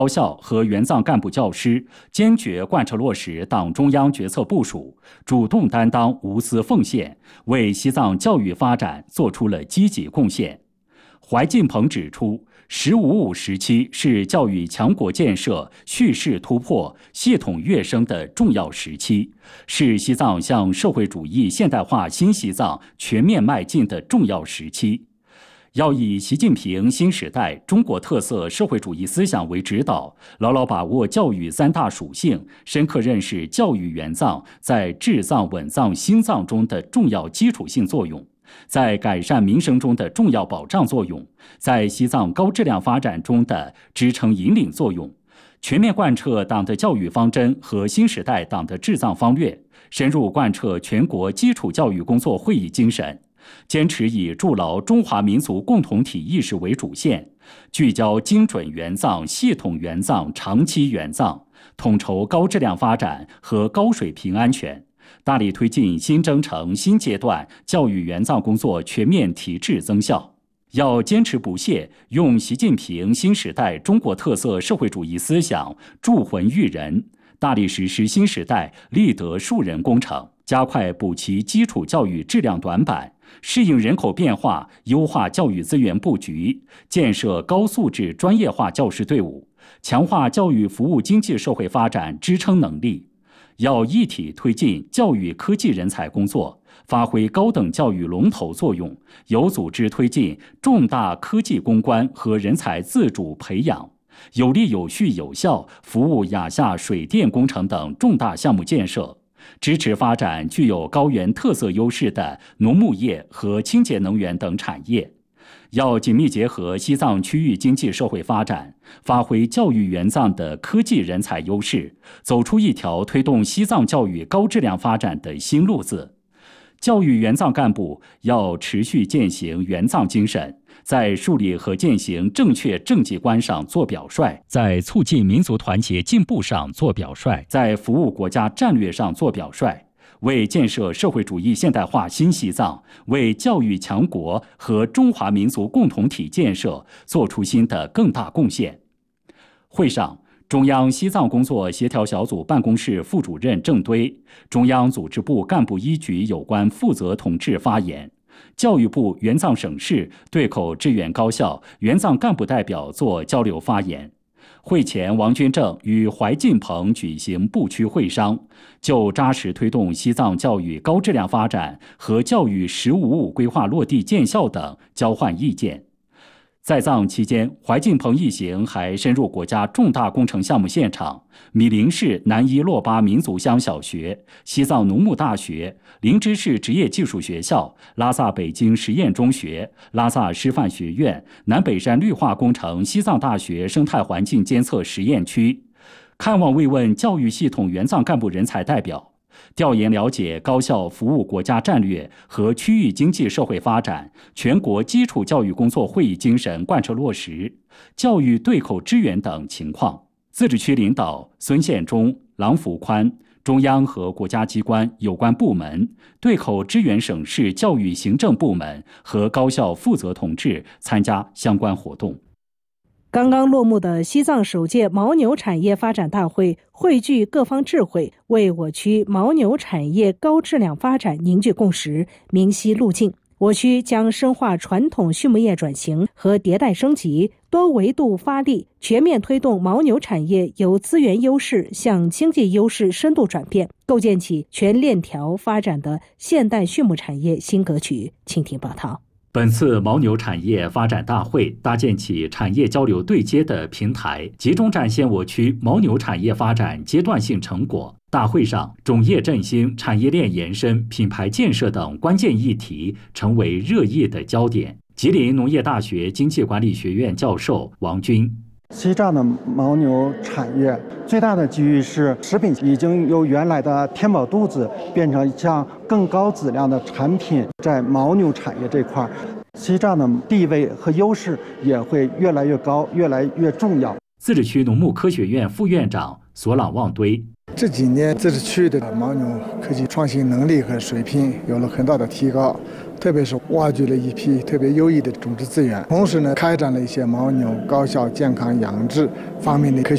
高校和援藏干部教师坚决贯彻落实党中央决策部署，主动担当无私奉献，为西藏教育发展做出了积极贡献。怀进鹏指出，“15·5”时期是教育强国建设蓄势突破、系统跃升的重要时期，是西藏向社会主义现代化新西藏全面迈进的重要时期。要以习近平新时代中国特色社会主义思想为指导，牢牢把握教育三大属性，深刻认识教育援藏在治藏稳藏兴藏中的重要基础性作用，在改善民生中的重要保障作用，在西藏高质量发展中的支撑引领作用，全面贯彻党的教育方针和新时代党的治藏方略，深入贯彻全国基础教育工作会议精神，坚持以筑牢中华民族共同体意识为主线，聚焦精准援藏、系统援藏、长期援藏，统筹高质量发展和高水平安全，大力推进新征程新阶段教育援藏工作全面提质增效。要坚持不懈用习近平新时代中国特色社会主义思想铸魂育人，大力实施新时代立德树人工程，加快补齐基础教育质量短板，适应人口变化，优化教育资源布局，建设高素质专业化教师队伍，强化教育服务经济社会发展支撑能力。要一体推进教育科技人才工作，发挥高等教育龙头作用，有组织推进重大科技攻关和人才自主培养，有力有序有效服务亚夏水电工程等重大项目建设，支持发展具有高原特色优势的农牧业和清洁能源等产业。要紧密结合西藏区域经济社会发展，发挥教育援藏的科技人才优势，走出一条推动西藏教育高质量发展的新路子。教育援藏干部要持续践行援藏精神，在树立和践行正确政绩观上做表率，在促进民族团结进步上做表率，在服务国家战略上做表率，为建设社会主义现代化新西藏，为教育强国和中华民族共同体建设做出新的更大贡献。会上，中央西藏工作协调小组办公室副主任郑堆、中央组织部干部一局有关负责同志发言，教育部援藏省市对口支援高校援藏干部代表做交流发言。会前，王军正与怀进鹏举行部区会商，就扎实推动西藏教育高质量发展和教育“15·5”规划落地见效等交换意见。在藏期间，怀进鹏一行还深入国家重大工程项目现场，米林市南依洛巴民族乡小学、西藏农牧大学、林芝市职业技术学校、拉萨北京实验中学、拉萨师范学院、南北山绿化工程西藏大学生态环境监测实验区，看望慰问教育系统援藏干部人才代表。调研了解高校服务国家战略和区域经济社会发展全国基础教育工作会议精神贯彻落实、教育对口支援等情况。自治区领导孙宪忠、郎福宽、中央和国家机关有关部门对口支援省市教育行政部门和高校负责同志参加相关活动。 刚刚落幕的西藏首届牦牛产业发展大会汇聚各方智慧，为我区牦牛产业高质量发展凝聚共识、明晰路径。我区将深化传统畜牧业转型和迭代升级，多维度发力，全面推动牦牛产业由资源优势向经济优势深度转变，构建起全链条发展的现代畜牧产业新格局。请听报道。 本次牦牛产业发展大会搭建起产业交流对接的平台，集中展现我区牦牛产业发展阶段性成果。大会上，种业振兴、产业链延伸、品牌建设等关键议题成为热议的焦点。吉林农业大学经济管理学院教授王军。 西藏的牦牛产业最大的机遇是，食品已经由原来的填饱肚子变成像更高质量的产品，在牦牛产业这块，西藏的地位和优势也会越来越高，越来越重要。 自治区农牧科学院副院长索朗旺堆。 这几年自治区的牦牛科技创新能力和水平有了很大的提高，特别是挖掘了一批特别优异的种植资源，同时呢，开展了一些牦牛高效健康养殖方面的科